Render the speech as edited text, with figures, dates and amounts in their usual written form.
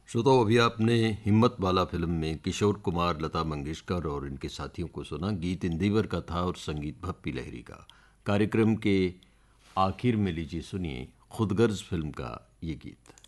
श्रोताओं, अभी आपने हिम्मत वाला फिल्म में किशोर कुमार, लता मंगेशकर और इनके साथियों को सुना। गीत इंदिवर का था और संगीत भप्पी लहरी का। कार्यक्रम के आखिर में लीजिए सुनिए खुदगर्ज फिल्म का ये गीत।